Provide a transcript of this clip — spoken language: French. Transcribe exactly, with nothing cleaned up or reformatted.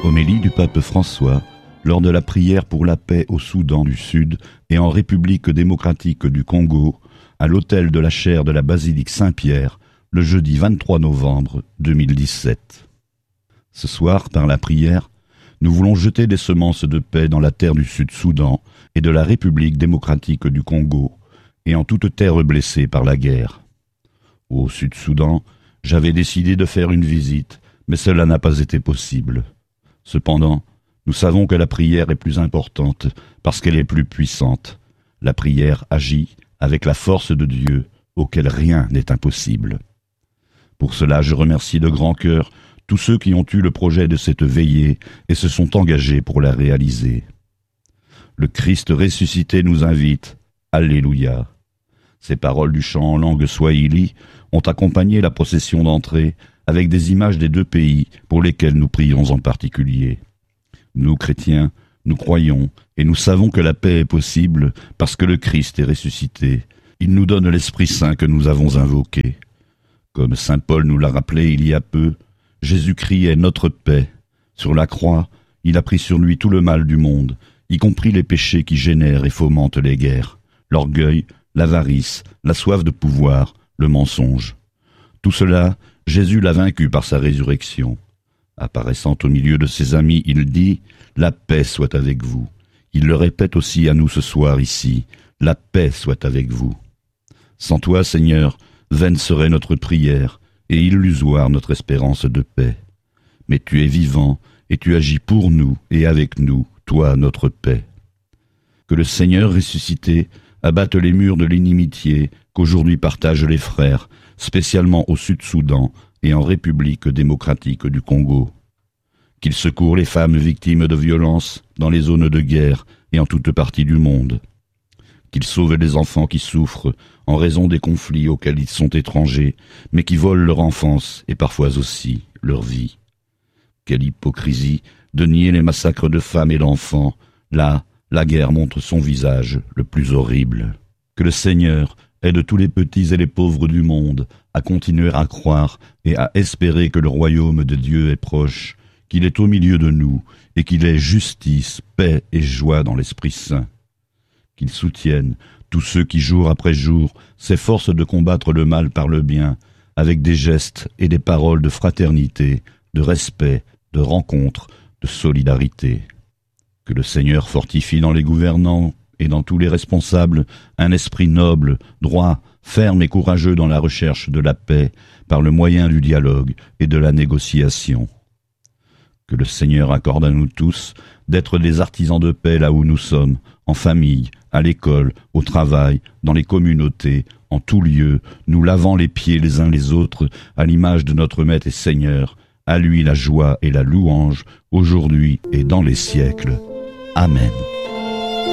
Homélie du pape François lors de la prière pour la paix au Soudan du Sud et en République démocratique du Congo, à l'autel de la chaire de la basilique Saint-Pierre, le jeudi vingt-trois novembre deux mille dix-sept. Ce soir, par la prière, nous voulons jeter des semences de paix dans la terre du Sud-Soudan et de la République démocratique du Congo, et en toute terre blessée par la guerre. Au Sud-Soudan, j'avais décidé de faire une visite, mais cela n'a pas été possible. Cependant, nous savons que la prière est plus importante parce qu'elle est plus puissante. La prière agit avec la force de Dieu, auquel rien n'est impossible. Pour cela, je remercie de grand cœur tous ceux qui ont eu le projet de cette veillée et se sont engagés pour la réaliser. Le Christ ressuscité nous invite. Alléluia. Ces paroles du chant en langue swahili ont accompagné la procession d'entrée avec des images des deux pays pour lesquels nous prions en particulier. Nous, chrétiens, nous croyons et nous savons que la paix est possible parce que le Christ est ressuscité. Il nous donne l'Esprit Saint que nous avons invoqué. Comme saint Paul nous l'a rappelé il y a peu, Jésus-Christ est notre paix. Sur la croix, il a pris sur lui tout le mal du monde, y compris les péchés qui génèrent et fomentent les guerres, l'orgueil, l'avarice, la soif de pouvoir, le mensonge. Tout cela, Jésus l'a vaincu par sa résurrection. Apparaissant au milieu de ses amis, il dit « La paix soit avec vous ». Il le répète aussi à nous ce soir ici « La paix soit avec vous ». Sans toi, Seigneur, vaine serait notre prière et illusoire notre espérance de paix. Mais tu es vivant et tu agis pour nous et avec nous, toi notre paix. Que le Seigneur ressuscité abatte les murs de l'inimitié qu'aujourd'hui partagent les frères, spécialement au Sud-Soudan et en République démocratique du Congo. Qu'il secourt les femmes victimes de violences dans les zones de guerre et en toute partie du monde. Qu'il sauve les enfants qui souffrent en raison des conflits auxquels ils sont étrangers, mais qui volent leur enfance et parfois aussi leur vie. Quelle hypocrisie de nier les massacres de femmes et d'enfants. Là, la guerre montre son visage le plus horrible. Que le Seigneur aide tous les petits et les pauvres du monde à continuer à croire et à espérer que le royaume de Dieu est proche, qu'il est au milieu de nous et qu'il est justice, paix et joie dans l'Esprit Saint. Qu'il soutienne tous ceux qui, jour après jour, s'efforcent de combattre le mal par le bien, avec des gestes et des paroles de fraternité, de respect, de rencontre, de solidarité. Que le Seigneur fortifie dans les gouvernants et dans tous les responsables un esprit noble, droit, ferme et courageux dans la recherche de la paix par le moyen du dialogue et de la négociation. Que le Seigneur accorde à nous tous d'être des artisans de paix là où nous sommes, en famille, à l'école, au travail, dans les communautés, en tout lieu, nous lavant les pieds les uns les autres à l'image de notre Maître et Seigneur. À lui la joie et la louange, aujourd'hui et dans les siècles. Amen.